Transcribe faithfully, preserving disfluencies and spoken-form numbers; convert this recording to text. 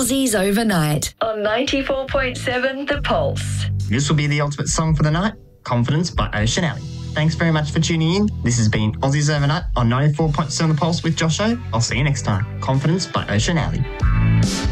Aussies Overnight on ninety-four point seven The Pulse. This will be the ultimate song for the night, Confidence by Ocean Alley. Thanks very much for tuning in. This has been Aussies Overnight on ninety-four point seven The Pulse with Josh O. I'll see you next time. Confidence by Ocean Alley.